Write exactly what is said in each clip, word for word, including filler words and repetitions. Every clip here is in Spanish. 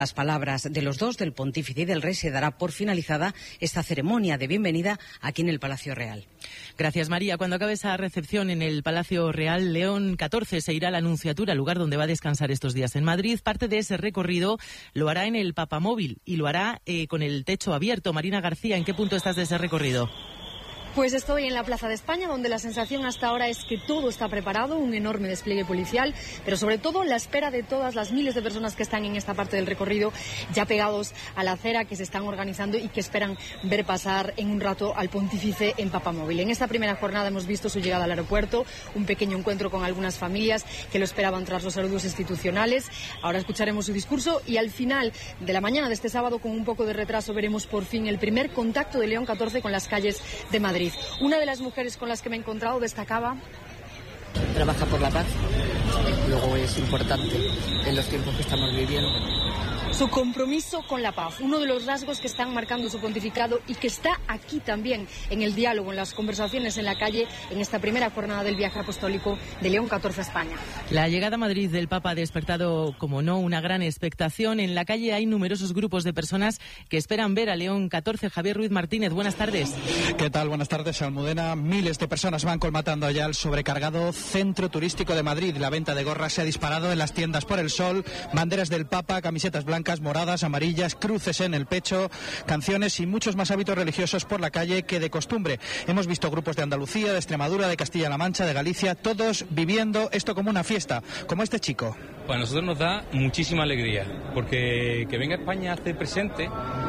Las palabras de los dos, del pontífice y del rey, se dará por finalizada esta ceremonia de bienvenida aquí en el Palacio Real. Gracias, María. Cuando acabe esa recepción en el Palacio Real, León catorce se irá a la Nunciatura, lugar donde va a descansar estos días en Madrid. Parte de ese recorrido lo hará en el Papamóvil y lo hará eh, con el techo abierto. Marina García, ¿en qué punto estás de ese recorrido? Pues estoy en la Plaza de España, donde la sensación hasta ahora es que todo está preparado, un enorme despliegue policial, pero sobre todo la espera de todas las miles de personas que están en esta parte del recorrido, ya pegados a la acera, que se están organizando y que esperan ver pasar en un rato al pontífice en Papamóvil. En esta primera jornada hemos visto su llegada al aeropuerto, un pequeño encuentro con algunas familias que lo esperaban tras los saludos institucionales. Ahora escucharemos su discurso y al final de la mañana de este sábado, con un poco de retraso, veremos por fin el primer contacto de León catorce con las calles de Madrid. Una de las mujeres con las que me he encontrado destacaba: trabaja por la paz, luego es importante en los tiempos que estamos viviendo. Su compromiso con la paz, uno de los rasgos que están marcando su pontificado y que está aquí también en el diálogo, en las conversaciones en la calle, en esta primera jornada del viaje apostólico de León catorce a España. La llegada a Madrid del Papa ha despertado, como no, una gran expectación. En la calle hay numerosos grupos de personas que esperan ver a León catorce. Javier Ruiz Martínez, buenas tardes. ¿Qué tal? Buenas tardes, Almudena. Miles de personas van colmatando allá el sobrecargado centro turístico de Madrid. La venta de gorras se ha disparado en las tiendas por el sol, banderas del Papa, camisetas blancas, moradas, amarillas, cruces en el pecho, canciones y muchos más hábitos religiosos por la calle que de costumbre. Hemos visto grupos de Andalucía, de Extremadura, de Castilla-La Mancha, de Galicia, todos viviendo esto como una fiesta, como este chico. Pues a nosotros nos da muchísima alegría, porque que venga a España hace presente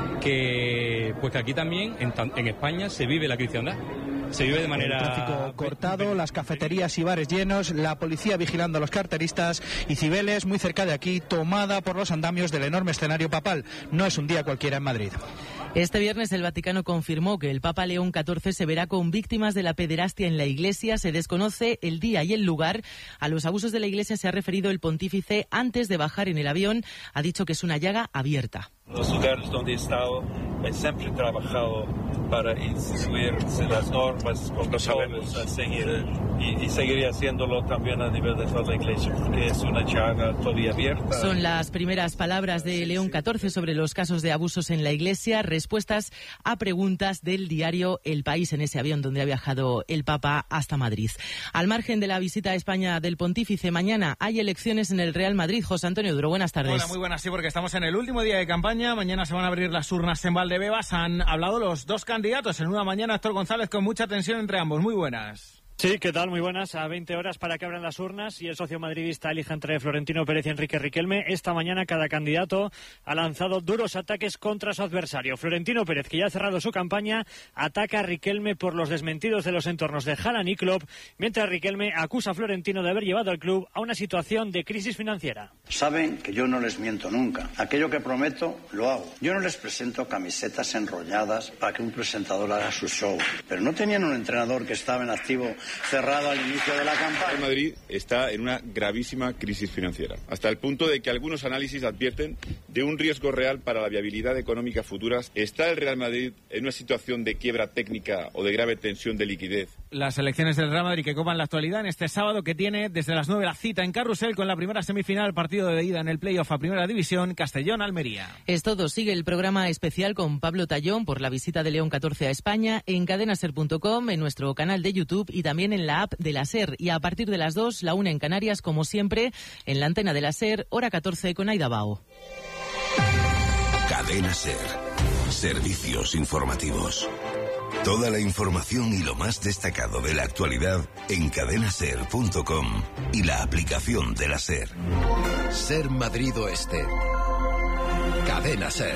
que, pues que aquí también, en, en España, se vive la cristiandad. Se vive de manera... El tráfico cortado, las cafeterías y bares llenos, la policía vigilando a los carteristas y Cibeles, muy cerca de aquí, tomada por los andamios del enorme escenario papal. No es un día cualquiera en Madrid. Este viernes el Vaticano confirmó que el Papa León catorce se verá con víctimas de la pederastia en la Iglesia. Se desconoce el día y el lugar. A los abusos de la Iglesia se ha referido el pontífice antes de bajar en el avión. Ha dicho que es una llaga abierta. Los lugares donde he estado, he siempre trabajado para instituir las normas, protocolos a seguir, y, y seguiré haciéndolo también a nivel de toda la Iglesia, porque es una llaga todavía abierta. Son las primeras palabras de León catorce sobre los casos de abusos en la Iglesia, respuestas a preguntas del diario El País en ese avión donde ha viajado el Papa hasta Madrid. Al margen de la visita a España del pontífice, mañana hay elecciones en el Real Madrid. José Antonio Duro, buenas tardes. Hola, muy buenas, sí, porque estamos en el último día de campaña. Mañana se van a abrir las urnas en Valdebebas. Han hablado los dos candidatos en una mañana. Héctor González, con mucha tensión entre ambos. Muy buenas. Sí, ¿qué tal? Muy buenas. A veinte horas para que abran las urnas y el socio madridista elija entre Florentino Pérez y Enrique Riquelme. Esta mañana cada candidato ha lanzado duros ataques contra su adversario. Florentino Pérez, que ya ha cerrado su campaña, ataca a Riquelme por los desmentidos de los entornos de Haaland y Klopp, mientras Riquelme acusa a Florentino de haber llevado al club a una situación de crisis financiera. Saben que yo no les miento nunca. Aquello que prometo, lo hago. Yo no les presento camisetas enrolladas para que un presentador haga su show. Pero no tenían un entrenador que estaba en activo cerrado al inicio de la campaña. Madrid está en una gravísima crisis financiera, hasta el punto de que algunos análisis advierten de un riesgo real para la viabilidad económica futura. ¿Está el Real Madrid en una situación de quiebra técnica o de grave tensión de liquidez? Las elecciones del Real Madrid que copan la actualidad en este sábado, que tiene desde las nueve la cita en Carrusel con la primera semifinal, partido de ida en el playoff a Primera División, Castellón-Almería. Es todo. Sigue el programa especial con Pablo Tallón por la visita de León catorce a España en cadena ser punto com, en nuestro canal de YouTube y también en la app de la SER. Y a partir de las dos, la una en Canarias, como siempre, en la antena de la SER, hora catorce con Aida Bao. Cadena SER. Servicios informativos. Toda la información y lo más destacado de la actualidad en cadena ser punto com y la aplicación de la SER. SER Madrid Oeste. Cadena SER.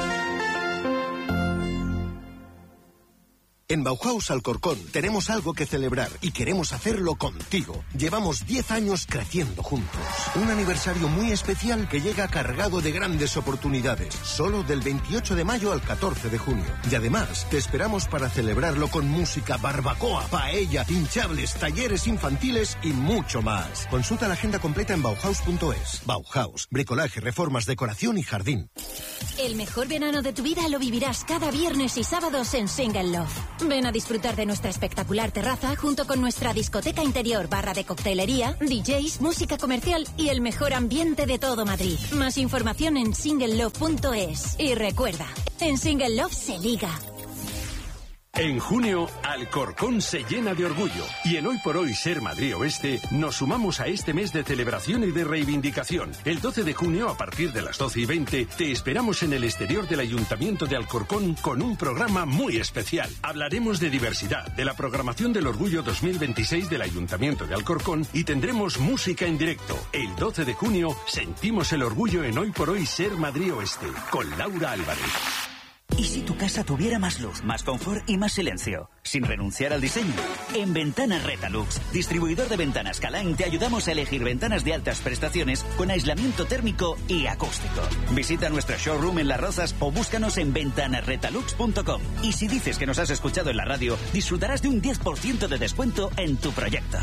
En Bauhaus Alcorcón tenemos algo que celebrar y queremos hacerlo contigo. Llevamos diez años creciendo juntos. Un aniversario muy especial que llega cargado de grandes oportunidades. Solo del veintiocho de mayo al catorce de junio. Y además te esperamos para celebrarlo con música, barbacoa, paella, hinchables, talleres infantiles y mucho más. Consulta la agenda completa en bauhaus punto es. Bauhaus, bricolaje, reformas, decoración y jardín. El mejor verano de tu vida lo vivirás cada viernes y sábados en Single Love. Ven a disfrutar de nuestra espectacular terraza junto con nuestra discoteca interior, barra de coctelería, D Js, música comercial y el mejor ambiente de todo Madrid. Más información en single love punto es. Y recuerda, en Single Love se liga. En junio, Alcorcón se llena de orgullo y en Hoy por Hoy Ser Madrid Oeste nos sumamos a este mes de celebración y de reivindicación. El doce de junio, a partir de las doce y veinte, te esperamos en el exterior del Ayuntamiento de Alcorcón con un programa muy especial. Hablaremos de diversidad, de la programación del Orgullo dos mil veintiséis del Ayuntamiento de Alcorcón y tendremos música en directo. El doce de junio sentimos el orgullo en Hoy por Hoy Ser Madrid Oeste con Laura Álvarez. ¿Y si tu casa tuviera más luz, más confort y más silencio? Sin renunciar al diseño. En Ventanas Retalux, distribuidor de ventanas Calain, te ayudamos a elegir ventanas de altas prestaciones con aislamiento térmico y acústico. Visita nuestro showroom en Las Rozas o búscanos en ventanas retalux punto com. Y si dices que nos has escuchado en la radio, disfrutarás de un diez por ciento de descuento en tu proyecto.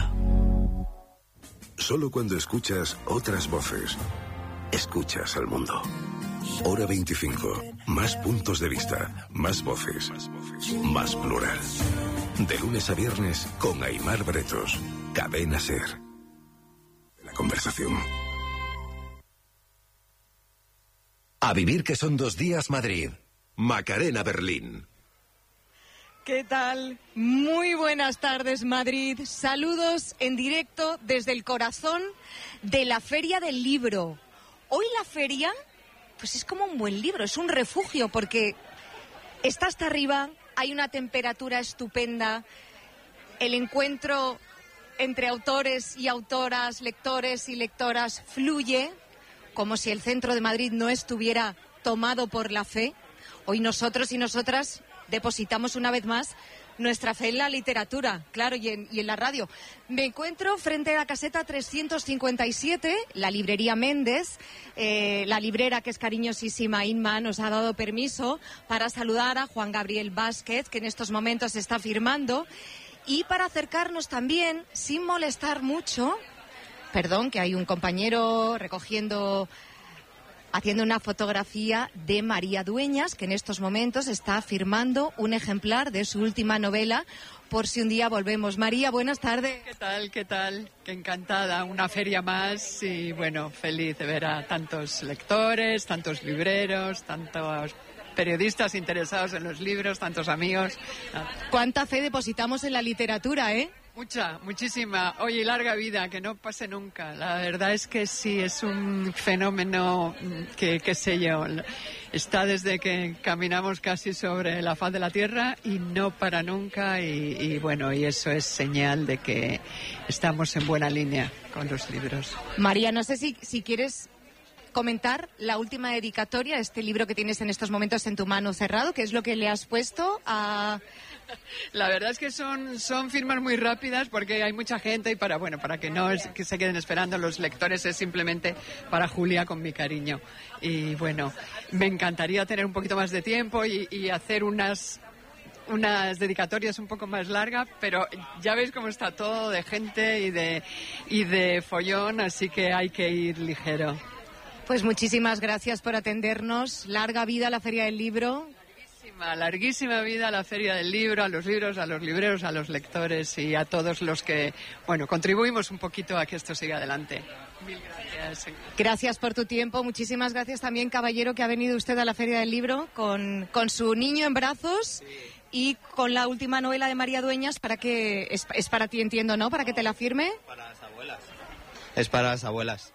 Solo cuando escuchas otras voces, escuchas al mundo. Hora veinticinco. Más puntos de vista, más voces, más plural. De lunes a viernes con Aimar Bretos. Cadena SER. La conversación. A vivir que son dos días Madrid. Macarena Berlín. ¿Qué tal? Muy buenas tardes, Madrid. Saludos en directo desde el corazón de la Feria del Libro. Hoy la feria, pues es como un buen libro, es un refugio porque está hasta arriba, hay una temperatura estupenda, el encuentro entre autores y autoras, lectores y lectoras fluye como si el centro de Madrid no estuviera tomado por la fe. Hoy nosotros y nosotras depositamos una vez más nuestra fe en la literatura, claro, y en, y en la radio. Me encuentro frente a la caseta trescientos cincuenta y siete, la librería Méndez. Eh, la librera, que es cariñosísima, Inma, nos ha dado permiso para saludar a Juan Gabriel Vázquez, que en estos momentos está firmando, y para acercarnos también, sin molestar mucho, perdón, que hay un compañero recogiendo... haciendo una fotografía de María Dueñas, que en estos momentos está firmando un ejemplar de su última novela, Por si un día volvemos. María, buenas tardes. ¿Qué tal? ¿Qué tal? Qué encantada. Una feria más y, bueno, feliz de ver a tantos lectores, tantos libreros, tantos periodistas interesados en los libros, tantos amigos. ¿Cuánta fe depositamos en la literatura, eh? Mucha, muchísima. Oye, larga vida, que no pase nunca. La verdad es que sí, es un fenómeno que, qué sé yo, está desde que caminamos casi sobre la faz de la tierra y no para nunca. Y, y bueno, y eso es señal de que estamos en buena línea con los libros. María, no sé si, si quieres comentar la última dedicatoria, este libro que tienes en estos momentos en tu mano cerrado, ¿qué es lo que le has puesto a...? La verdad es que son, son firmas muy rápidas porque hay mucha gente y para, bueno, para que no es, que se queden esperando los lectores es simplemente para Julia con mi cariño. Y bueno, me encantaría tener un poquito más de tiempo y, y hacer unas... unas dedicatorias un poco más largas, pero ya veis cómo está todo de gente y de, y de follón, así que hay que ir ligero. Pues muchísimas gracias por atendernos. Larga vida a la Feria del Libro. Larguísima, larguísima vida a la Feria del Libro, a los libros, a los libreros, a los lectores y a todos los que, bueno, contribuimos un poquito a que esto siga adelante. Mil gracias. Gracias por tu tiempo. Muchísimas gracias también, caballero, que ha venido usted a la Feria del Libro con, con su niño en brazos. Sí. Y con la última novela de María Dueñas, para que es, es para ti, entiendo, ¿no? Para que te la firme. Para las abuelas. Es para las abuelas.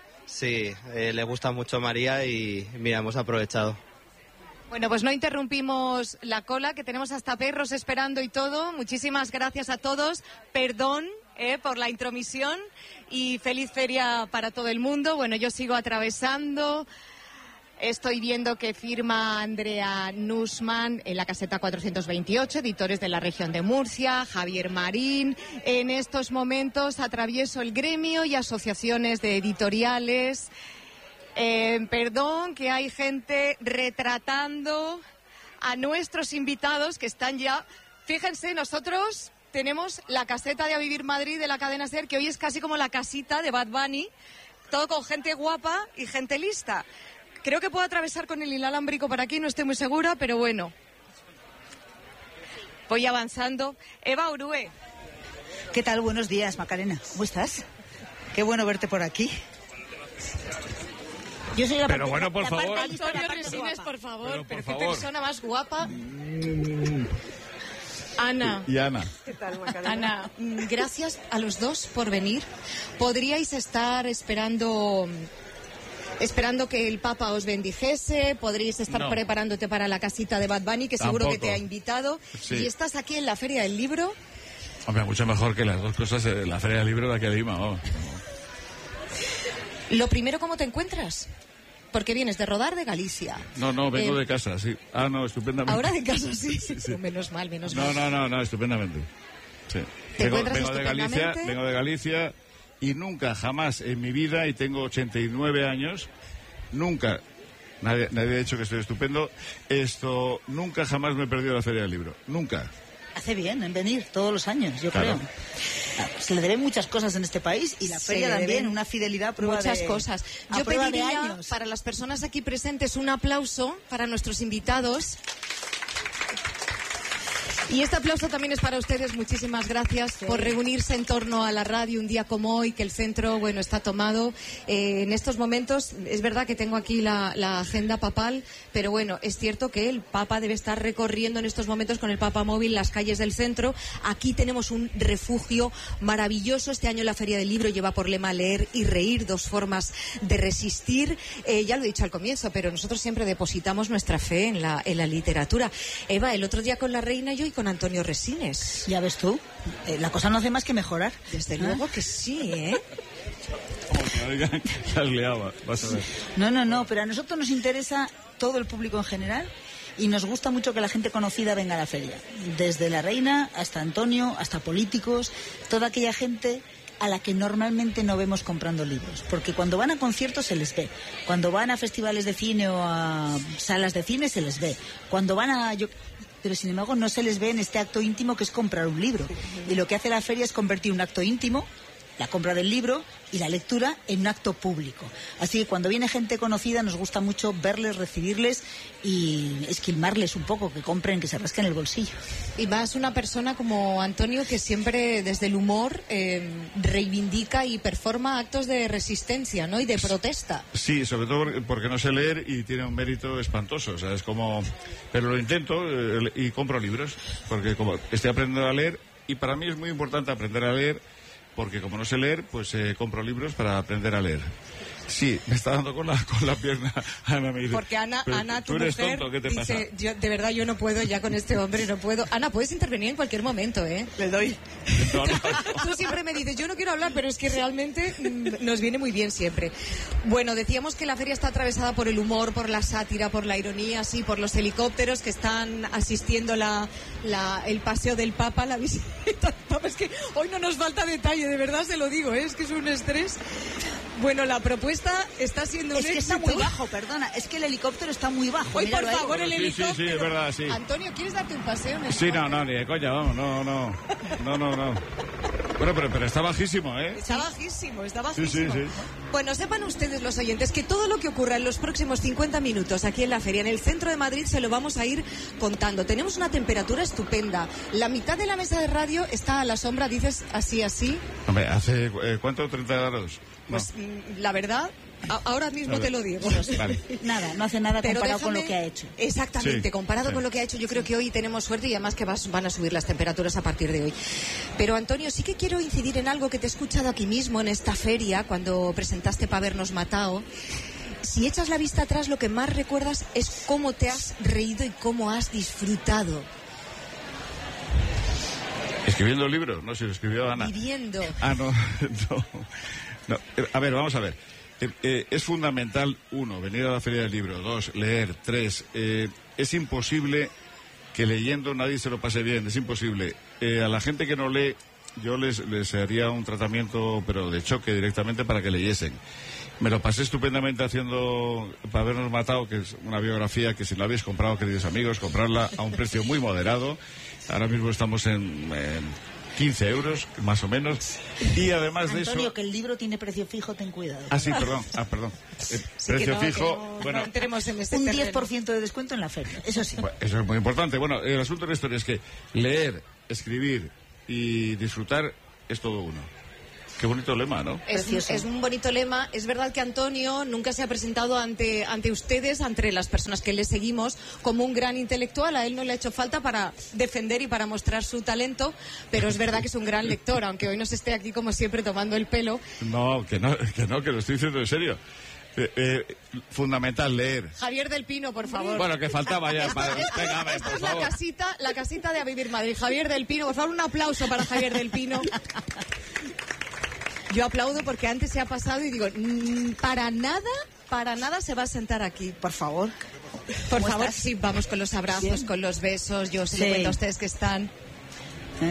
Sí, eh, le gusta mucho María y mira, hemos aprovechado. Bueno, pues no interrumpimos la cola, que tenemos hasta perros esperando y todo. Muchísimas gracias a todos. Perdón eh, por la intromisión y feliz feria para todo el mundo. Bueno, yo sigo atravesando. Estoy viendo que firma Andrea Nussmann en la caseta cuatrocientos veintiocho, editores de la región de Murcia, Javier Marín. En estos momentos atravieso el gremio y asociaciones de editoriales. Eh, perdón, que hay gente retratando a nuestros invitados que están ya... Fíjense, nosotros tenemos la caseta de A Vivir Madrid de la cadena SER, que hoy es casi como la casita de Bad Bunny, todo con gente guapa y gente lista. Creo que puedo atravesar con el inalámbrico para aquí, no estoy muy segura, pero bueno. Voy avanzando. Eva Urue. ¿Qué tal? Buenos días, Macarena. ¿Cómo estás? Qué bueno verte por aquí. Yo soy la Pero parte, bueno, por la favor. parte lista, la Antonio parte Resines, guapa. por favor, Pero, por pero qué favor. persona más guapa. Ana. Y Ana. ¿Qué tal, Macarena? Ana, mm, gracias a los dos por venir. Podríais estar esperando esperando que el Papa os bendijese, podríais estar No. preparándote para la casita de Bad Bunny, que seguro que Tampoco. te ha invitado. Sí. Y estás aquí en la Feria del Libro. Hombre, mucho mejor que las dos cosas de la Feria del Libro de aquí a Lima. Oh. Lo primero, ¿cómo te encuentras? Porque vienes de rodar de Galicia. No, no, vengo Eh, de casa, sí. Ah, no, estupendamente. Ahora de casa, sí. Sí, sí. Oh, menos mal, menos No, mal. no, no, no, estupendamente. Sí. ¿Te Vengo, encuentras vengo de Galicia, estupendamente? vengo de Galicia y nunca, jamás en mi vida, y tengo ochenta y nueve años, nunca, nadie, nadie ha dicho que estoy estupendo, esto, nunca jamás me he perdido la Feria del Libro. Nunca. Hace bien en venir todos los años, yo Claro. creo. Se le deben muchas cosas en este país y la Se feria le también, deben una fidelidad a prueba muchas de... cosas. a Yo prueba de pediría años. para las personas aquí presentes un aplauso para nuestros invitados. Y este aplauso también es para ustedes. Muchísimas gracias por reunirse en torno a la radio un día como hoy, que el centro, bueno, está tomado. Eh, en estos momentos, es verdad que tengo aquí la, la agenda papal, pero bueno, es cierto que el Papa debe estar recorriendo en estos momentos con el Papa Móvil las calles del centro. Aquí tenemos un refugio maravilloso. Este año la Feria del Libro lleva por lema leer y reír, dos formas de resistir. Eh, ya lo he dicho al comienzo, pero nosotros siempre depositamos nuestra fe en la, en la literatura. Eva, el otro día con la Reina y hoy con Antonio Resines. Ya ves tú, eh, la cosa no hace más que mejorar. Desde ¿Ah? luego que sí, ¿eh? Como que me digan, las liaba, vas a ver. No, no, no, pero a nosotros nos interesa todo el público en general y nos gusta mucho que la gente conocida venga a la feria. Desde la Reina hasta Antonio, hasta políticos, toda aquella gente a la que normalmente no vemos comprando libros. Porque cuando van a conciertos se les ve. Cuando van a festivales de cine o a salas de cine se les ve. Cuando van a... Yo, pero sin embargo no se les ve en este acto íntimo que es comprar un libro. Y lo que hace la feria es convertir un acto íntimo, la compra del libro y la lectura, en un acto público. Así que cuando viene gente conocida nos gusta mucho verles, recibirles y esquilmarles un poco, que compren, que se rasquen el bolsillo. Y más una persona como Antonio que siempre desde el humor eh, reivindica y performa actos de resistencia, ¿no? Y de protesta. Sí, sobre todo porque- porque no sé leer y tiene un mérito espantoso, o sea, es como... Pero lo intento eh, y compro libros, porque como estoy aprendiendo a leer, y para mí es muy importante aprender a leer, porque como no sé leer, pues eh, compro libros para aprender a leer. Sí, me está dando con la, con la pierna. Ana me dice, Porque Ana, "Pero Ana tu tú eres mujer, tonto, ¿qué te dice, pasa?" yo, de verdad yo no puedo ya con este hombre, no puedo. Ana, puedes intervenir en cualquier momento, ¿eh? Le doy. No, no, Tú siempre me dices, yo no quiero hablar, pero es que realmente mm, nos viene muy bien siempre. Bueno, decíamos que la feria está atravesada por el humor, por la sátira, por la ironía, sí, por los helicópteros que están asistiendo la, la, el paseo del Papa, la visita del Papa. Es que hoy no nos falta detalle, de verdad se lo digo, ¿eh? Es que es un estrés. Bueno, la propuesta está siendo un Es que está éxito. muy bajo, perdona, es que el helicóptero está muy bajo. Hoy, por míralo ahí. favor, el Sí, sí, helicóptero. sí, es verdad, sí. Antonio, ¿quieres darte un paseo en el Sí, no, no, ni de coña, vamos, no, no, no, no, no. Bueno, pero, pero está bajísimo, ¿eh? Está bajísimo, está Sí, bajísimo. sí, sí. Bueno, sepan ustedes, los oyentes, que todo lo que ocurra en los próximos cincuenta minutos aquí en la feria, en el centro de Madrid, se lo vamos a ir contando. Tenemos una temperatura estupenda. La mitad de la mesa de radio está a la sombra, dices así, así. Hombre, ¿hace eh, cuánto? ¿treinta grados? No. Pues mm, la verdad, a- ahora mismo A ver. te lo digo. Vale. Nada, no hace nada Pero comparado con déjame- lo que ha hecho. Exactamente, Sí, comparado sí. con lo que ha hecho, yo creo que hoy tenemos suerte y además que vas- van a subir las temperaturas a partir de hoy. Pero Antonio, sí que quiero incidir en algo que te he escuchado aquí mismo en esta feria, cuando presentaste Pa' habernos matado. Si echas la vista atrás, lo que más recuerdas es cómo te has reído y cómo has disfrutado Escribiendo el libro, no, si lo escribió Ana. viviendo. Ah, no, no, no. Eh, A ver, vamos a ver. Eh, eh, es fundamental, uno, venir a la Feria del Libro. Dos, leer. Tres, eh, es imposible que leyendo nadie se lo pase bien. Es imposible. Eh, a la gente que no lee, yo les, les haría un tratamiento, pero de choque directamente para que leyesen. Me lo pasé estupendamente haciendo Pa' habernos matado, que es una biografía que si la habéis comprado, queridos amigos, comprarla a un precio muy moderado. Ahora mismo estamos en, en quince euros, más o menos. Y además de eso... Antonio, que el libro tiene precio fijo, ten cuidado. Ah, sí, perdón. Ah, perdón. Eh, Sí, precio no, fijo... no, bueno, no entremos en este un terreno. diez por ciento de descuento en la feria, eso sí. Bueno, eso es muy importante. Bueno, el asunto de la historia es que leer, escribir y disfrutar es todo uno. Qué bonito lema, ¿no? Es, es un bonito lema. Es verdad que Antonio nunca se ha presentado ante, ante ustedes, ante las personas que le seguimos, como un gran intelectual. A él no le ha hecho falta para defender y para mostrar su talento, pero es verdad que es un gran lector, aunque hoy nos esté aquí, como siempre, tomando el pelo. No, que no, que no, que lo estoy diciendo en serio. Eh, eh, fundamental leer. Javier del Pino, por favor. Bueno, que faltaba ya. Esta, Para... esta, Venga, a ver, esta por es la favor. casita, la casita de A Vivir Madrid. Javier del Pino, por favor, un aplauso para Javier del Pino. Yo aplaudo porque antes se ha pasado y digo, mmm, para nada, para nada se va a sentar aquí. Por favor. Por ¿Cómo favor, estás? sí, vamos con los abrazos, Bien. con los besos. Yo se lo Sí. cuento a ustedes que están. ¿Eh?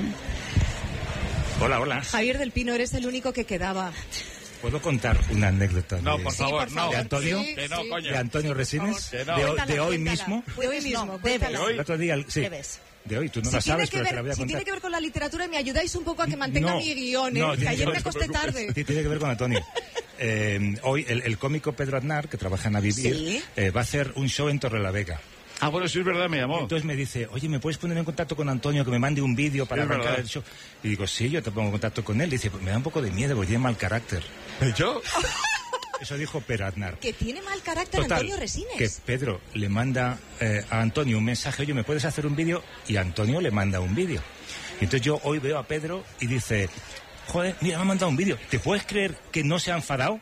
Hola, hola. Javier del Pino, eres el único que quedaba. ¿Puedo contar una anécdota? No, de- por favor, por favor. no. ¿De Antonio? Sí, Que no, sí. coño. ¿De Antonio Resines? Que no. ¿De, hoy- Cuéntala, de hoy cuéntala. mismo? De hoy mismo, No, cuéntala. ¿De hoy? El otro día, sí. Debes. De hoy, tú no Si la tiene, sabes, que pero te la ver, voy a si contar. tiene que ver con la literatura, me ayudáis un poco a que mantenga No, mi guión, ¿eh? no, que tiene ayer que me ver- acosté tarde. Sí, tiene que ver con Antonio. Eh, hoy el, el cómico Pedro Aznar, que trabaja en A Vivir, Sí. eh, va a hacer un show en Torrelavega. Ah, bueno, sí es verdad, me llamó. Entonces me dice, oye, ¿me puedes poner en contacto con Antonio que me mande un vídeo para Es arrancar verdad. el show? Y digo, sí, yo te pongo en contacto con él. Dice, pues me da un poco de miedo, porque tiene mal carácter. ¿Yo? Eso dijo Pedro Aznar. Que tiene mal carácter Total, Antonio Resines. que Pedro le manda eh, a Antonio un mensaje, oye, ¿me puedes hacer un vídeo? Y Antonio le manda un vídeo. Y entonces yo hoy veo a Pedro y dice, joder, mira, me ha mandado un vídeo. ¿Te puedes creer que no se ha enfadado?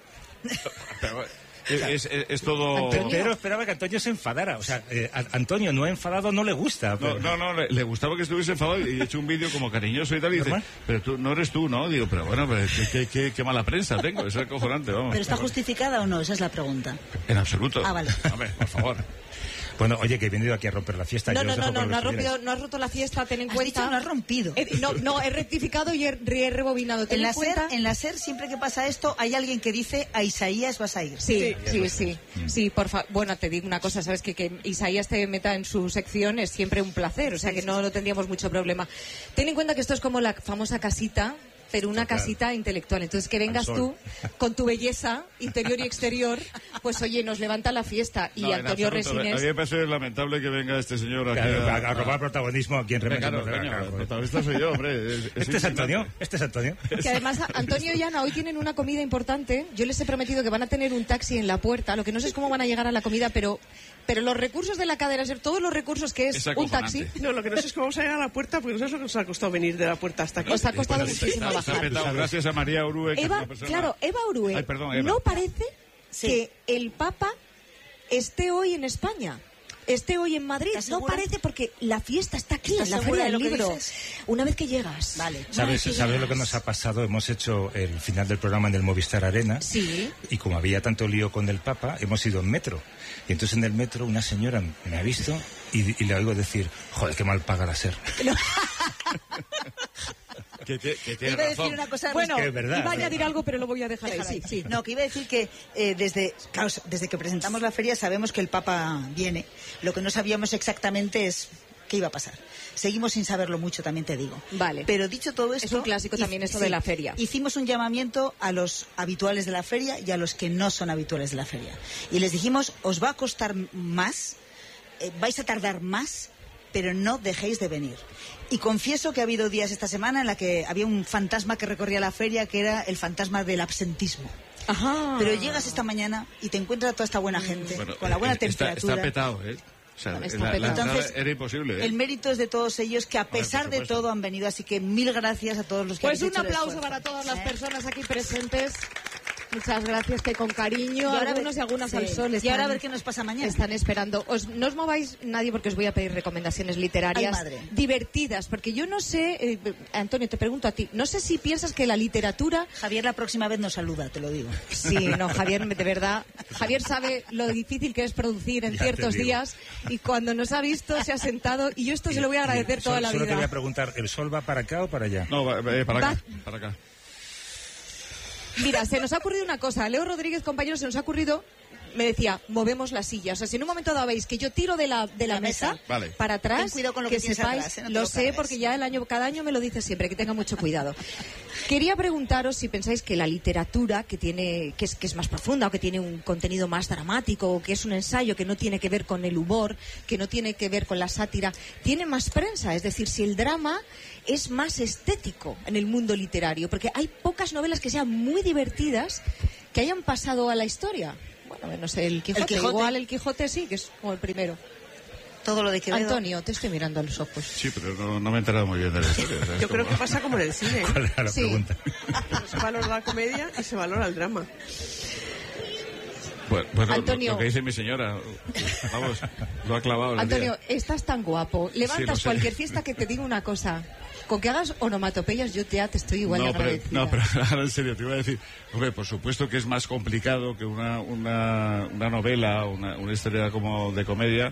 Pero, es, es, es todo... Pe- Pedro esperaba que Antonio se enfadara. O sea, eh, a- Antonio no enfadado no le gusta. No, pero- no, no, le, le gustaba que estuviese enfadado y he hecho un vídeo como cariñoso y tal y dice, ¿Normal? pero tú no eres tú, ¿no? Digo, pero bueno, pero qué, qué, qué, qué mala prensa tengo, es acojonante, vamos. ¿Pero está justificada o no? Esa es la pregunta. En absoluto. Ah, vale. Hombre, por favor. Bueno, oye, que he venido aquí a romper la fiesta. No, yo no, os no, dejo no, con no lo has, que rompido, quieras. no has roto la fiesta, ten en Has cuenta. dicho no has rompido. Eh, no, no, he rectificado y he, y he rebobinado. Ten En en la, cuenta. SER, en la SER, siempre que pasa esto, hay alguien que dice a Isaías vas a ir. Sí, sí, sí, sí, por fa- bueno, te digo una cosa, sabes que, que Isaías te meta en su sección es siempre un placer, o sea que no, no tendríamos mucho problema. Ten en cuenta que esto es como la famosa casita, pero una Total. casita intelectual. Entonces que vengas Al tú sol. con tu belleza interior y exterior, pues oye, nos levanta la fiesta. Y No, en Antonio absoluto. A mí Resines, me parece lamentable que venga este señor aquí Claro, a, a... a robar protagonismo aquí en Hombre, Remedios. claro, Claro, coño, claro, el joder. protagonista soy yo, hombre. Es, Este es indignante. Antonio, este es Antonio. que además Antonio y Ana hoy tienen una comida importante. Yo les he prometido que van a tener un taxi en la puerta. Lo que no sé es cómo van a llegar a la comida, pero pero los recursos de la cadena SER, todos los recursos que es, Es un acojonante. taxi, No, lo que no sé es cómo vamos a llegar a la puerta, porque no sabes lo que nos ha costado venir de la puerta hasta aquí. os ha costado Está- muchísimo está bajar. petado. Gracias a María Urue, que es Eva, una persona... claro, Eva Urue, Ay, perdón, Eva. ¿no parece Sí. que el Papa esté hoy en España? Esté hoy en Madrid. ¿Estás No segura? parece porque la fiesta está aquí, ¿Estás en la segura Feria de del lo que Libro. dices? Una vez que llegas. Vale. ¿Sabes, Ay, qué ¿Sabes lo que ganas. nos ha pasado? Hemos hecho el final del programa en el Movistar Arena. Sí. Y como había tanto lío con el Papa, hemos ido en metro. Y entonces en el metro una señora me ha visto y, y le oigo decir, joder, qué mal paga la SER. Que, te- que tiene Iba a decir razón. una cosa Bueno, que es verdad, iba a ¿no? añadir algo, pero lo voy a dejar ahí. Déjala Sí, ahí. sí. No, que iba a decir que eh, desde, claro, desde que presentamos la feria sabemos que el Papa viene. Lo que no sabíamos exactamente es qué iba a pasar. Seguimos sin saberlo mucho, también te digo. Vale. Pero dicho todo esto... Es un clásico también esto de la feria. Hicimos un llamamiento a los habituales de la feria y a los que no son habituales de la feria. Y les dijimos, os va a costar más, eh, vais a tardar más, pero no dejéis de venir. Y confieso que ha habido días esta semana en la que había un fantasma que recorría la feria, que era el fantasma del absentismo. Ajá. Pero llegas esta mañana y te encuentras a toda esta buena gente, Bueno, con la buena eh, está, temperatura. está petado, ¿eh? O sea, Está la, la petado. entrada Entonces, era imposible, ¿eh? El mérito es de todos ellos, que a por pesar de supuesto. todo han venido. Así que mil gracias a todos los que Pues habéis un hecho el aplauso esfuerzo. para todas las ¿Eh? personas aquí presentes. Muchas gracias, que con cariño, Y ahora algunos ver- y algunas sí. al sol Y están, ahora a ver qué nos pasa mañana. están esperando. Os- no os mováis nadie porque os voy a pedir recomendaciones literarias Ay, madre. divertidas, porque yo no sé, eh, Antonio, te pregunto a ti, no sé si piensas que la literatura... Javier la próxima vez nos saluda, te lo digo. Sí, no, Javier, de verdad, Javier sabe lo difícil que es producir en Ya te ciertos digo. días y cuando nos ha visto se ha sentado y yo esto se lo voy a agradecer toda Solo- la Solo te voy a vida. preguntar, ¿el sol va para acá o para allá? No, va- eh, para Va- acá, para acá. Mira, se nos ha ocurrido una cosa. Leo Rodríguez, compañeros, se nos ha ocurrido me decía, movemos la silla. O sea, si en un momento dado veis que yo tiro de la, de la, la mesa, mesa vale. para atrás, ten cuidado con lo que, que sepáis, atrás, ¿eh? No lo, lo sé porque ya el año, cada año me lo dice siempre, que tenga mucho cuidado. Quería preguntaros si pensáis que la literatura, que tiene, que es, que es más profunda, o que tiene un contenido más dramático, o que es un ensayo que no tiene que ver con el humor, que no tiene que ver con la sátira, tiene más prensa. Es decir, si el drama es más estético en el mundo literario, porque hay pocas novelas que sean muy divertidas que hayan pasado a la historia. Bueno, no sé, el Quijote, el Quijote. Igual el Quijote sí, que es como el primero. Todo lo de Quevedo. Antonio, te estoy mirando a los ojos. Sí, pero no, no me he enterado muy bien de la historia. ¿sabes? Yo creo que pasa como en el cine. ¿Cuál era la sí. pregunta? Se valora la comedia y se valora el drama. Bueno, bueno Antonio, lo que dice mi señora, vamos, lo ha clavado. Antonio, estás tan guapo. Levantas sí, cualquier fiesta que te diga una cosa. Con que hagas onomatopeyas, yo ya te estoy igual no, de agradecida. Pero, no, pero ahora en serio, te iba a decir, hombre, por supuesto que es más complicado que una, una, una novela, una, una historia como de comedia.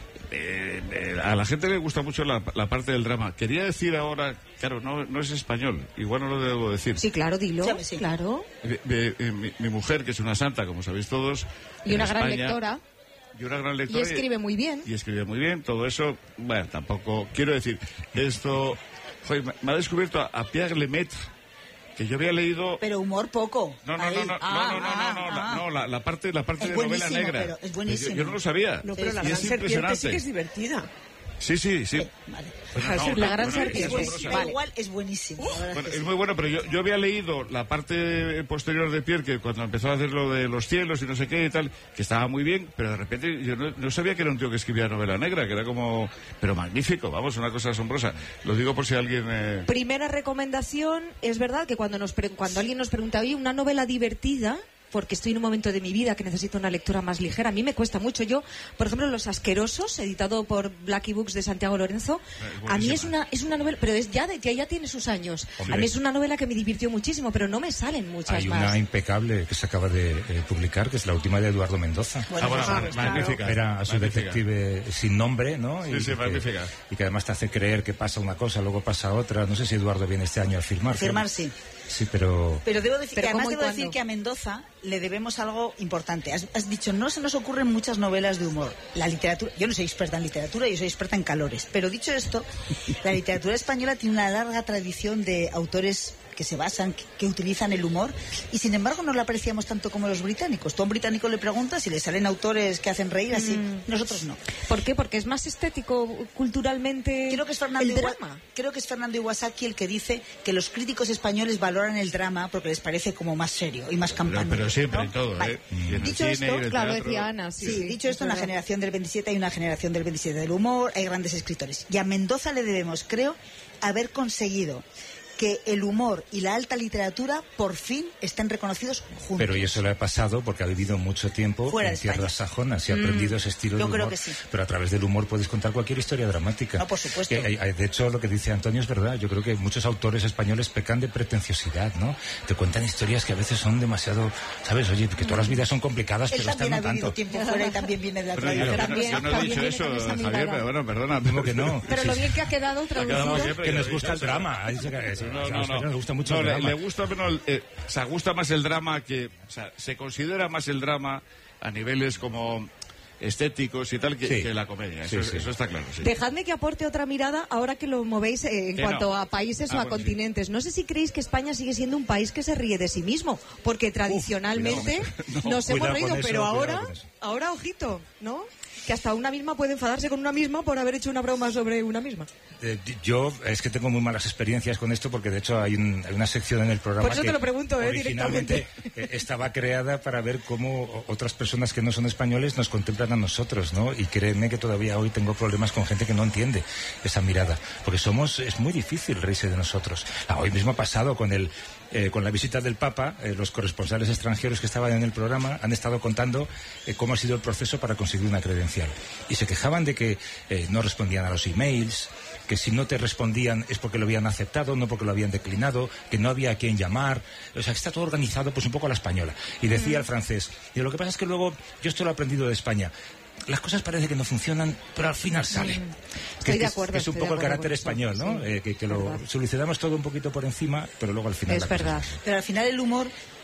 Eh, eh, a la gente le gusta mucho la, la parte del drama. Quería decir ahora, claro, no, no es español, igual no lo debo decir. Sí, claro, dilo, sí, sí. claro. Eh, eh, eh, mi, mi mujer, que es una santa, como sabéis todos. Y una España, gran lectora. Y una gran lectora. Y escribe muy bien. Y escribe muy bien, todo eso, bueno, tampoco, quiero decir, esto, joder, me ha descubierto a, a Pierre Lemaitre, que yo había leído... Pero humor poco. No, no, no, no, ah, no, no, ah, no, no, ah, la, no, la, la parte, la parte es de novela negra. Pero es buenísimo. Yo, yo no lo sabía. No, pero y la es gran serpiente sí que es divertida. Sí, sí, sí. Eh, vale. Bueno, no, la no, gran bueno, serpiente. es Vale. Igual es buenísimo. Uh, bueno, es muy bueno, pero yo, yo había leído la parte posterior de Pierre, que cuando empezó a hacer lo de los cielos y no sé qué y tal, que estaba muy bien, pero de repente yo no, no sabía que era un tío que escribía novela negra, que era como... Pero magnífico, vamos, una cosa asombrosa. Lo digo por si alguien... Eh... Primera recomendación, es verdad que cuando, nos pre cuando alguien nos pregunta, oye, una novela divertida... porque estoy en un momento de mi vida que necesito una lectura más ligera. A mí me cuesta mucho. Yo, por ejemplo, Los Asquerosos, editado por Blackie Books de Santiago Lorenzo, es a mí es una es una novela, pero es ya de que ya tiene sus años. Hombre. A mí es una novela que me divirtió muchísimo, pero no me salen muchas Hay más. una impecable que se acaba de eh, publicar, que es la última de Eduardo Mendoza. Bueno, ah, bueno, claro, magnífica. Era a su magnífica. detective sin nombre, ¿no? Sí, y, sí, que, magnífica. y que además te hace creer que pasa una cosa, luego pasa otra. No sé si Eduardo viene este año a firmar. Firmar, sí. Sí, pero... Pero debo decir, ¿Pero que además cómo y debo cuándo? decir que a Mendoza le debemos algo importante. Has, has dicho, no se nos ocurren muchas novelas de humor. La literatura, yo no soy experta en literatura, yo soy experta en calores. Pero dicho esto, la literatura española tiene una larga tradición de autores que se basan, que, que utilizan el humor, y sin embargo no la apreciamos tanto como los británicos. Tú a un británico le preguntas si le salen autores que hacen reír así, mm. nosotros no. ¿Por qué? Porque es más estético culturalmente. Creo que es Fernando el Iwa drama. Creo que es Fernando Iwasaki el que dice que los críticos españoles valoran el drama porque les parece como más serio y más campante. Pero, pero siempre, ¿no? en todo, vale. ¿eh? Y en Dicho el esto, cine, y en el claro, teatro. decía Ana, sí. Sí, sí, dicho esto, en la verdad. generación del veintisiete hay una generación del veintisiete del humor, hay grandes escritores. Y a Mendoza le debemos, creo, haber conseguido que el humor y la alta literatura por fin estén reconocidos juntos. Pero y eso le ha pasado porque ha vivido mucho tiempo Fuera en de España. tierras sajonas y ha Mm, aprendido ese estilo yo de creo humor. que sí. Pero a través del humor puedes contar cualquier historia dramática. No, por supuesto. Que hay- hay- de hecho, lo que dice Antonio es verdad. Yo creo que muchos autores españoles pecan de pretenciosidad, ¿no? Te cuentan historias que a veces son demasiado, ¿sabes? Oye, que todas las vidas son complicadas, Él pero esta también no ha vivido tanto. tiempo fuera y también viene de la Pero yo, yo tradición. no- yo no he dicho también eso, viene con esa Javier, mirada. pero bueno, perdona. ¿Cómo que no? Pero Sí, lo sí. bien que ha quedado traducido. Acabamos siempre Que yo nos he gusta dicho el eso. drama. Ha dicho que- No, a los no, españoles no. nos gusta mucho No, el le, drama. le gusta menos, eh, o sea, gusta más el drama que, o sea, se considera más el drama a niveles como estéticos y tal que, Sí. que la comedia. Eso, Sí, sí. eso está claro. Sí. Dejadme que aporte otra mirada ahora que lo movéis eh, en Que cuanto no. a países Ah, o a bueno, continentes. No sé si creéis que España sigue siendo un país que se ríe de sí mismo, porque tradicionalmente cuidado. nos No, hemos cuidado reído, con eso, pero cuidado ahora, con eso. ahora ojito, ¿no? Que hasta una misma puede enfadarse con una misma por haber hecho una broma sobre una misma. Eh, yo es que tengo muy malas experiencias con esto porque de hecho hay, un- hay una sección en el programa Por eso que te lo pregunto, eh, originalmente eh, estaba creada para ver cómo o- otras personas que no son españoles nos contemplan a nosotros, ¿no? Y créeme que todavía hoy tengo problemas con gente que no entiende esa mirada, porque somos es muy difícil reírse de nosotros. Ah, hoy mismo ha pasado con el eh, con la visita del Papa, eh, los corresponsales extranjeros que estaban en el programa han estado contando eh, cómo ha sido el proceso para conseguir una credencial. Y se quejaban de que eh, no respondían a los emails, que si no te respondían es porque lo habían aceptado, no porque lo habían declinado, que no había a quién llamar. O sea, que está todo organizado pues un poco a la española. Y decía el francés, y lo que pasa es que luego, yo esto lo he aprendido de España, las cosas parece que no funcionan, pero al final salen. Estoy que, de es- acuerdo, que es un estoy de poco el acuerdo carácter con eso, español, ¿no? sí. Eh, que que lo Verdad. solucionamos todo un poquito por encima, pero luego al final... Es la cosa verdad. Pero al final el humor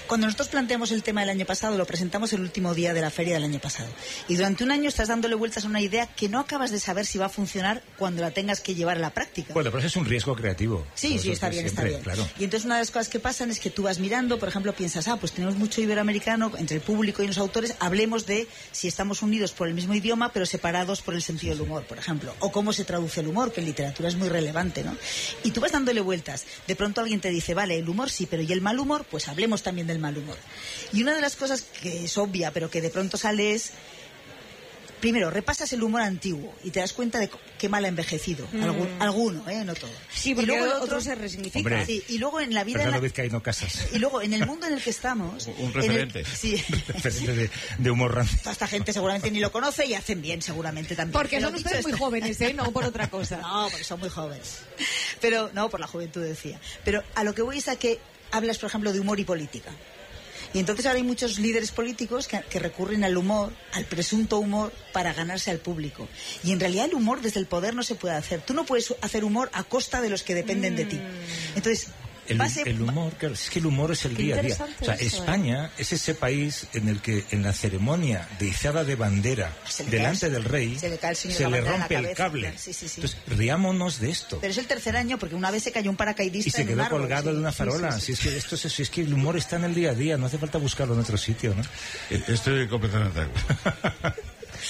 Cuando nosotros planteamos el tema del año pasado, lo presentamos el último día de la feria del año pasado. Y durante un año estás dándole vueltas a una idea que no acabas de saber si va a funcionar cuando la tengas que llevar a la práctica. Bueno, pero eso es un riesgo creativo. Sí, por sí, está bien, siempre, está bien. Claro. Y entonces una de las cosas que pasan es que tú vas mirando, por ejemplo, piensas, ah, pues tenemos mucho iberoamericano entre el público y los autores, hablemos de si estamos unidos por el mismo idioma, pero separados por el sentido del humor, por ejemplo. O cómo se traduce el humor, que en literatura es muy relevante, ¿no? Y tú vas dándole vueltas. De pronto alguien te dice, vale, el humor sí, pero ¿y el mal humor? Pues hablemos también del mal humor. Y una de las cosas que es obvia, pero que de pronto sale es... Primero, repasas el humor antiguo y te das cuenta de qué mal ha envejecido. Mm. Algún, alguno, ¿eh? No todo. Sí, porque y luego otro, otro se resignifica. Hombre, sí, y luego en la vida... Fernando en la... Vizcaíno Casas. Y luego en el mundo en el que estamos... Un referente. El... Sí. Un referente de, de humor rancio. Esta gente seguramente ni lo conoce y hacen bien seguramente también. Porque pero son ustedes muy jóvenes, ¿eh? No por otra cosa. No, porque son muy jóvenes. Pero, no, por la juventud decía. Pero a lo que voy es a que hablas, por ejemplo, de humor y política. Y entonces ahora hay muchos líderes políticos que, que recurren al humor, al presunto humor, para ganarse al público. Y en realidad el humor desde el poder no se puede hacer. Tú no puedes hacer humor a costa de los que dependen mm. de ti. Entonces... El, el humor, claro, es que el humor es el Qué día a día. O sea, eso, España ¿eh? es ese país en el que en la ceremonia de izada de bandera delante cae, del rey se le, cae el se le rompe el cable. Sí, sí, sí. Entonces, riámonos de esto. Pero es el tercer año porque una vez se cayó un paracaidista y se en quedó un árbol, colgado sí, de una farola. Sí, sí, sí. Si es que esto es, si es que el humor está en el día a día, no hace falta buscarlo en otro sitio, ¿no? Estoy completamente de acuerdo.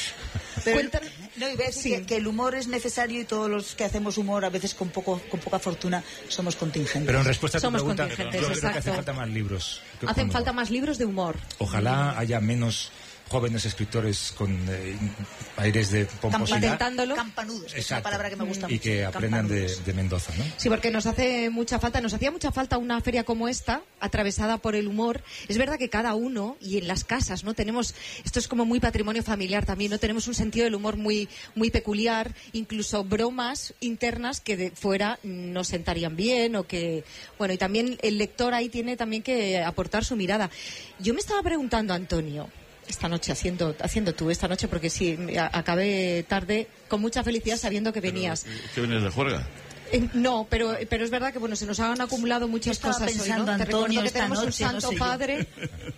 Pero, no, iba a decir sí. que, que el humor es necesario y todos los que hacemos humor, a veces con poco con poca fortuna, somos contingentes. Pero en respuesta a tu somos pregunta, contingentes, yo exacto. creo que hace falta más libros. Hacen falta más libros de humor. Ojalá haya menos jóvenes escritores con eh, aires de pomposidad. Intentándolo. Campanudos, que es una palabra que me gusta y mucho. Y que aprendan de, de Mendoza, ¿no? Sí, porque nos hace mucha falta, nos hacía mucha falta una feria como esta, atravesada por el humor. Es verdad que cada uno, y en las casas, ¿no? Tenemos, esto es como muy patrimonio familiar también, ¿no? Tenemos un sentido del humor muy, muy peculiar, incluso bromas internas que de fuera no sentarían bien, o que, bueno, y también el lector ahí tiene también que aportar su mirada. Yo me estaba preguntando, Antonio, esta noche, haciendo haciendo tú, esta noche, porque sí, acabé tarde, con mucha felicidad sabiendo que venías. Pero, ¿qué vienes de juerga? Eh, no, pero pero es verdad que bueno, se nos han acumulado muchas cosas hoy, ¿no? Antonio, Te recuerdo que tenemos noche, un santo no sé padre.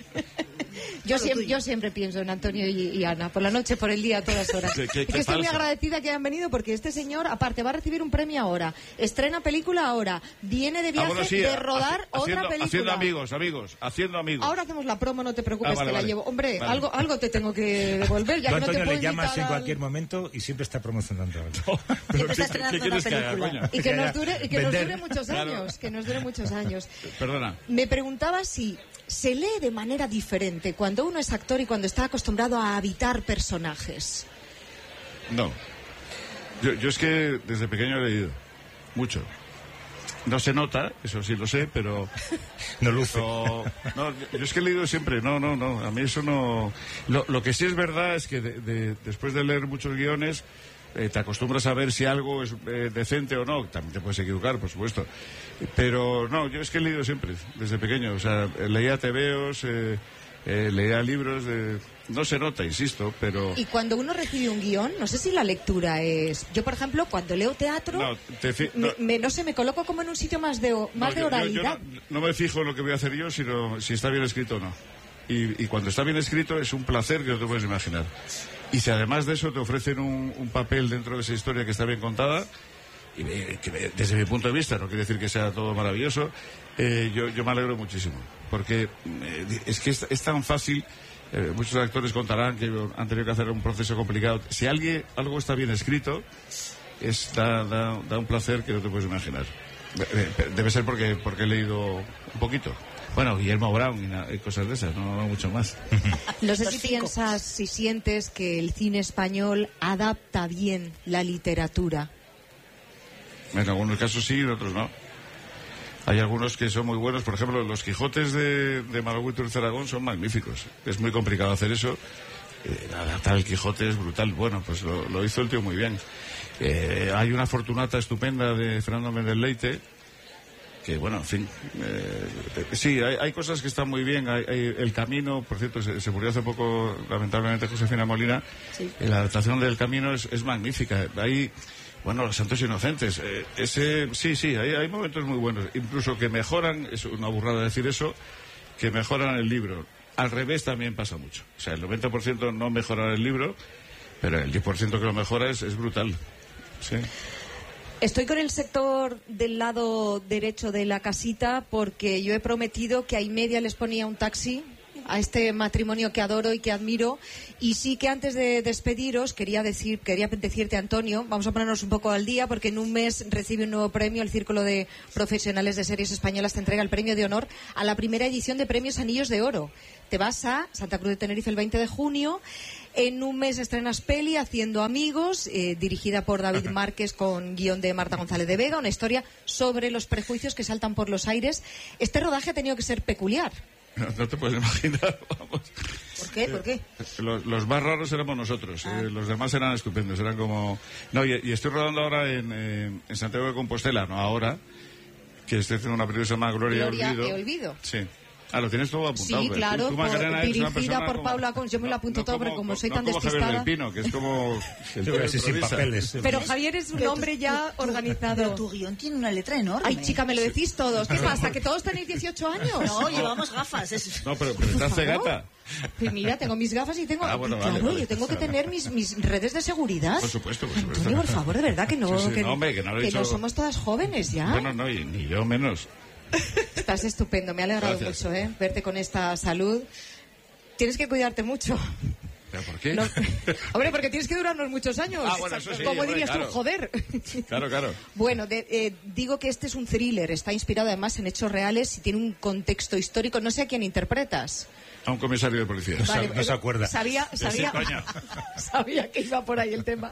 Yo siempre, yo siempre pienso en Antonio y, y Ana, por la noche, por el día, a todas horas. ¿Qué, qué, y que qué estoy muy falsa? agradecida que hayan venido porque este señor, aparte, va a recibir un premio ahora, estrena película ahora, viene de viaje Ah, bueno, sí, de rodar haciendo, otra película. Haciendo amigos, amigos, haciendo amigos. Ahora hacemos la promo, no te preocupes, Ah, vale, que la vale. llevo. Hombre, Vale. algo algo te tengo que devolver, ya Tú, que no te Antonio, puedo le llamas invitar en al- cualquier momento y siempre está promocionando algo. Siempre está estrenando ¿Qué una quieres que haga, película. coño? Y que nos dure, y que nos Vender. dure muchos Claro. años, que nos dure muchos años. Perdona. Me preguntaba si se lee de manera diferente cuando uno es actor y cuando está acostumbrado a habitar personajes. No. Yo, yo es que desde pequeño he leído. Mucho. No se nota, eso sí lo sé, pero... No luce. No, no, yo es que he leído siempre. No, no, no. A mí eso no... Lo, lo que sí es verdad es que de- de- después de leer muchos guiones... Eh, te acostumbras a ver si algo es eh, decente o no. También te puedes equivocar, por supuesto. Pero no, yo es que he leído siempre, desde pequeño. O sea, eh, leía tebeos, eh, eh, leía libros. De... No se nota, insisto, pero... Y cuando uno recibe un guión, no sé si la lectura es... Yo, por ejemplo, cuando leo teatro, No, te fi- me, no. me- no sé, me coloco como en un sitio más de, o- más No, de yo- yo- yo oralidad. no, no me fijo en lo que voy a hacer yo, sino si está bien escrito o no. Y, y cuando está bien escrito es un placer que no te puedes imaginar. Y si además de eso te ofrecen un, un papel dentro de esa historia que está bien contada, y me- que me- desde mi punto de vista, no quiere decir que sea todo maravilloso, eh, yo, yo me alegro muchísimo. Porque eh, es que es, es tan fácil, eh, muchos actores contarán que han tenido que hacer un proceso complicado. Si alguien, algo está bien escrito, es, da, da, da un placer que no te puedes imaginar. Eh, Debe ser porque, porque he leído un poquito. Bueno, Guillermo Brown y, na- y cosas de esas, no, no mucho más. No sé Los si cinco. piensas, si sientes que el cine español adapta bien la literatura. En algunos casos sí, en otros no. Hay algunos que son muy buenos, por ejemplo, los Quijotes de, de Malagüe y Turce Aragón son magníficos. Es muy complicado hacer eso. Eh, adaptar el Quijote es brutal. Bueno, pues lo, lo hizo el tío muy bien. Eh, hay una Fortunata estupenda de Fernando Méndez Leite, que bueno, en fin, eh, sí, hay, hay cosas que están muy bien. Hay, hay El Camino, por cierto, se, se murió hace poco, lamentablemente, Josefina Molina. Sí. Eh, La adaptación del Camino es, es magnífica. Hay, bueno, Los Santos Inocentes. eh, ese, sí, sí, hay, hay momentos muy buenos. Incluso que mejoran, es una burrada decir eso, que mejoran el libro. Al revés también pasa mucho. O sea, el noventa por ciento no mejora el libro, pero el diez por ciento que lo mejora es, es brutal. Sí. Estoy con el sector del lado derecho de la casita porque yo he prometido que a y media les ponía un taxi a este matrimonio que adoro y que admiro, y sí que antes de despediros quería decir, quería decirte, Antonio, vamos a ponernos un poco al día porque en un mes recibe un nuevo premio, el Círculo de Profesionales de Series Españolas te entrega el premio de honor a la primera edición de Premios Anillos de Oro. Te vas a Santa Cruz de Tenerife el veinte de junio. En un mes estrenas peli, Haciendo Amigos, eh, dirigida por David Márquez con guión de Marta González de Vega, una historia sobre los prejuicios que saltan por los aires. Este rodaje ha tenido que ser peculiar. No, no te puedes imaginar, vamos. ¿Por qué? ¿Por qué? Los, los más raros éramos nosotros, ah. eh, los demás eran estupendos, eran como... No, y, y estoy rodando ahora en, eh, en Santiago de Compostela, no ahora, que estoy haciendo una película que se llama Gloria, Gloria Olvido. He Olvido. Sí. Ah, lo tienes todo apuntado. Sí, claro, tú, tú, por, Macarena, dirigida por como, Paula Cons. Yo me lo apunto no todo, como, pero como soy no tan como despistada... Javier del Pino, que es como... El Yo casi sin papeles. Pero Javier es un hombre ya organizado. Pero tu guión tiene una letra enorme. Ay, chica, me lo decís todos. ¿Qué pasa? ¿Que todos tenéis dieciocho años? No, llevamos gafas. Es... No, pero, pero estás cegata. Pues mira, tengo mis gafas y tengo... Ah, bueno, claro, vale, vale. yo tengo que tener mis, mis redes de seguridad. Por supuesto, por supuesto. Antonio, por favor, de verdad, que no, sí, sí, que, no, hombre, que no, lo he que dicho... no somos todas jóvenes ya. Bueno, no, y, ni yo menos. Estás estupendo, me ha alegrado Gracias. mucho, ¿eh? Verte con esta salud. Tienes que cuidarte mucho. ¿Pero por qué? No. Hombre, porque tienes que durarnos muchos años. Ah, bueno, eso sí, Como hombre, dirías claro. tú, joder. Claro, claro. Bueno, de, eh, digo que este es un thriller, está inspirado además en hechos reales y tiene un contexto histórico. No sé a quién interpretas. A un comisario de policía. No, Vale, se, no se acuerda. Sabía, sabía, sabía que iba por ahí el tema.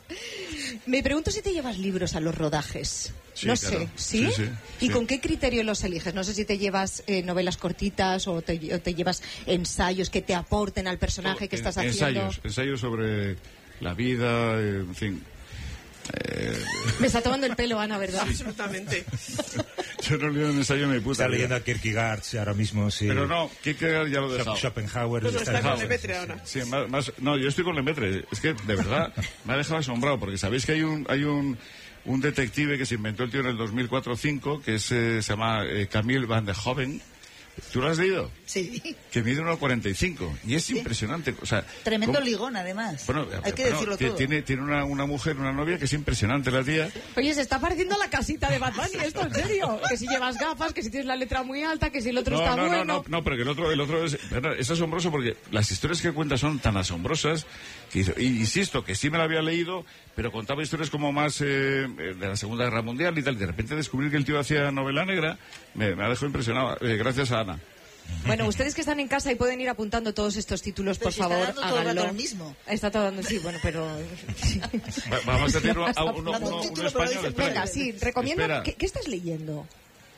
Me pregunto si te llevas libros a los rodajes. Sí, no claro. sé, ¿sí? Sí, sí, ¿Y sí. con qué criterio los eliges? No sé si te llevas eh, novelas cortitas o te, o te llevas ensayos que te aporten al personaje que estás haciendo. Ensayos, ensayos sobre la vida, eh, en fin. Eh, Me está tomando el pelo, Ana, ¿verdad? Sí, absolutamente. Yo no leo un ensayo en mi puta Está vida. leyendo a Kierkegaard ahora mismo, sí. Pero no, Kierkegaard ya lo he dejado. Schopenhauer. Pues está está con dejado. Lemaitre ahora. Sí, más, más- no, yo estoy con Lemaitre. Es que, de verdad, me ha dejado asombrado, porque sabéis que hay un hay un, un detective que se inventó el tío en el dos mil cuatro o dos mil cinco, que es, eh, se llama eh, Camille Van de Hoven. ¿Tú lo has leído? Sí. Que mide uno cuarenta y cinco. Y es impresionante. O sea, Tremendo ¿cómo? ligón, además. Bueno, Hay que bueno, decirlo que todo. Tiene, tiene una, una mujer, una novia, que es impresionante la tía. Oye, se está pareciendo a la casita de Bad Bunny, esto en serio. Que si llevas gafas, que si tienes la letra muy alta, que si el otro No, está no, bueno. no, no, no, pero que el otro, el otro es, bueno, es asombroso porque las historias que cuenta son tan asombrosas que, y insisto, que sí me la había leído, pero contaba historias como más eh, de la Segunda Guerra Mundial y tal. De repente descubrir que el tío hacía novela negra me, me ha dejado impresionado. Eh, gracias a Ana. Bueno, ustedes que están en casa y pueden ir apuntando todos estos títulos, Pero por si está favor, dando todo el rato háganlo. lo mismo. Está todo dando, sí, bueno, pero... Va- vamos a tener uno, Está uno, dando uno- un uno título, pero español. dice, espera. venga, sí, recomiendo... Espera. ¿Qué, qué estás leyendo?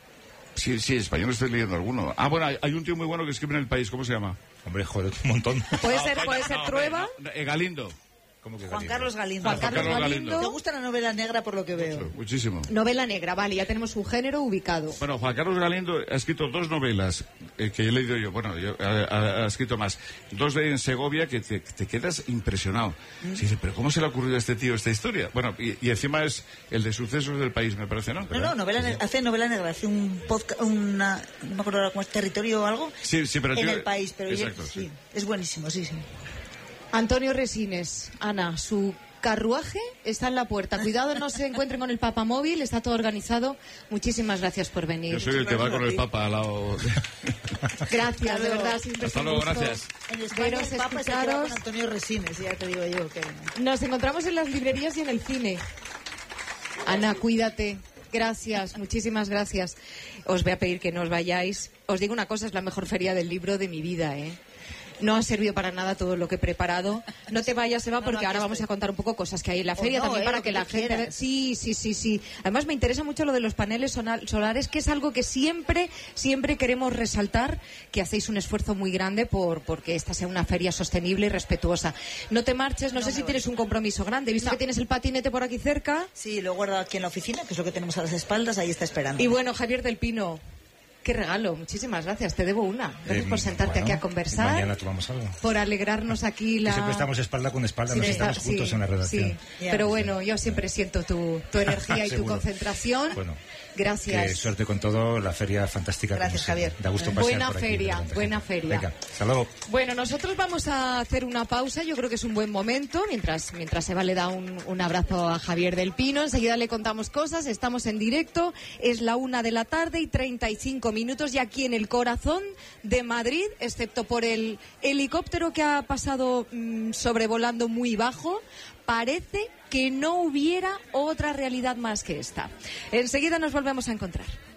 Sí, sí, español estoy leyendo alguno. Ah, bueno, hay, hay un tío muy bueno que escribe en El País. ¿Cómo se llama? Hombre, joder, un montón. Puede No, ser, coño, puede ser no, Trueba. hombre, no, eh, Galindo. ¿Cómo que Juan Galindo? Carlos Galindo. Juan Carlos Carlos Galindo. Galindo. ¿Te gusta la novela negra por lo que veo? Muchísimo. Novela negra, vale, ya tenemos un género ubicado. Bueno, Juan Carlos Galindo ha escrito dos novelas eh, que he leído yo. Bueno, yo, ha, ha- ha escrito más. Dos de en Segovia que te, te quedas impresionado. Mm. Sí, dice, pero ¿cómo se le ha ocurrido a este tío esta historia? Bueno, y, y encima es el de Sucesos del País, me parece, ¿no? No, no, novela ne- hace novela negra, hace un podcast, una, no me acuerdo ahora cómo es, Territorio o algo, Sí, sí, pero en tío- el país, pero yo- Exacto, sí, sí. es buenísimo, sí, sí. Antonio Resines, Ana, su carruaje está en la puerta. Cuidado, no se encuentren con el papamóvil, está todo organizado. Muchísimas gracias por venir. Yo soy el que va con el Papa al lado. de- Gracias, de verdad, siempre es Hasta un luego, gusto gracias. En España veros, el Papa se queda escucharos. con Antonio Resines, ya te digo yo que... Nos encontramos en las librerías y en el cine. Ana, cuídate. Gracias, muchísimas gracias. Os voy a pedir que no os vayáis. Os digo una cosa, es la mejor feria del libro de mi vida, ¿eh? No ha servido para nada todo lo que he preparado. No te vayas, Eva, No, no, porque aquí ahora vamos estoy. a contar un poco cosas que hay en la O feria no, también eh, para lo que que la tú gente... quieras. Sí, sí, sí, sí. Además me interesa mucho lo de los paneles sona- solares, que es algo que siempre, siempre queremos resaltar, que hacéis un esfuerzo muy grande por porque esta sea una feria sostenible y respetuosa. No te marches, no, No sé me si voy. tienes un compromiso grande. He visto que tienes el patinete por aquí cerca. Sí, lo guardo aquí en la oficina, que es lo que tenemos a las espaldas, ahí está esperando. Y bueno, Javier del Pino, Qué regalo, muchísimas gracias, te debo una. Gracias Eh, por sentarte bueno, aquí a conversar. Mañana tomamos algo. Por alegrarnos aquí la... Que siempre estamos espalda con espalda, Sí, nos está- sentamos juntos sí, en la redacción. sí. Pero bueno, yo siempre siento tu, tu energía y tu Seguro. concentración. Bueno, Gracias. que suerte con todo, la feria fantástica. Gracias, como siempre. Javier. Da gusto pasear Buena por aquí feria, delante. buena feria. Venga, hasta luego. Bueno, nosotros vamos a hacer una pausa, yo creo que es un buen momento, mientras, mientras Eva le da un, un abrazo a Javier del Pino, enseguida le contamos cosas, estamos en directo, es la una de la tarde y treinta y cinco minutos, y aquí en el corazón de Madrid, excepto por el helicóptero que ha pasado mmm, sobrevolando muy bajo, parece que no hubiera otra realidad más que esta. Enseguida nos volvemos a encontrar.